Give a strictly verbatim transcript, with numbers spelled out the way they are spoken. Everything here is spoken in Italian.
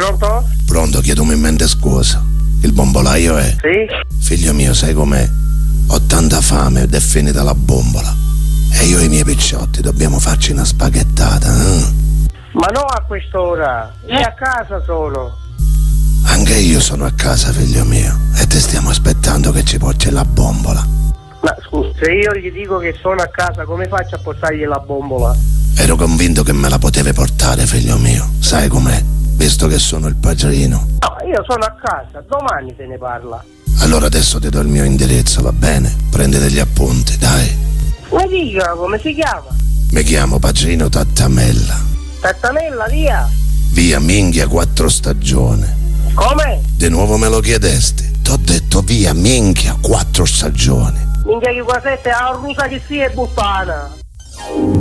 pronto? Pronto, chiedomi in mente scusa. Il bombolaio è? Sì? Figlio mio, sai com'è? Ho tanta fame ed è finita la bombola. E io e i miei picciotti dobbiamo farci una spaghettata, eh? Ma no a quest'ora, io a casa sono. Anche io sono a casa, figlio mio, e ti stiamo aspettando che ci porti la bombola. Ma scusa, se io gli dico che sono a casa, come faccio a portargli la bombola? Ero convinto che me la potevi portare, figlio mio. Sai com'è? Visto che sono il padrino. No, io sono a casa, domani se ne parla. Allora adesso ti do il mio indirizzo, va bene? Prendi degli appunti, dai. Mi dica come si chiama? Mi chiamo Padrino Tattamella. Tattanella, via. Via Minghia Quattro Stagioni. Come? Di nuovo me lo chiedesti? T'ho detto via Minghia Quattro Stagioni. Minchia che qua sette, la rusa che sia è buttana.